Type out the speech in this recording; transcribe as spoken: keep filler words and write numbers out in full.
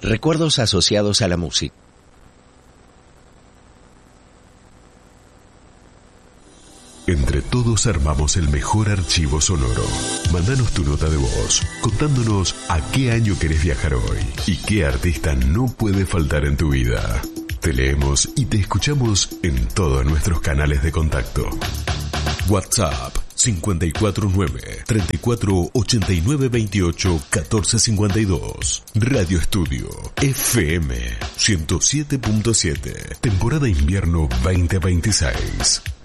Recuerdos asociados a la música. Entre todos armamos el mejor archivo sonoro. Mándanos tu nota de voz, contándonos a qué año querés viajar hoy y qué artista no puede faltar en tu vida. Te leemos y te escuchamos en todos nuestros canales de contacto. WhatsApp cinco cuatro nueve, treinta y cuatro, ochenta y nueve, veintiocho, catorce cincuenta y dos. Radio Estudio F M ciento siete punto siete. Temporada invierno veinte veintiséis.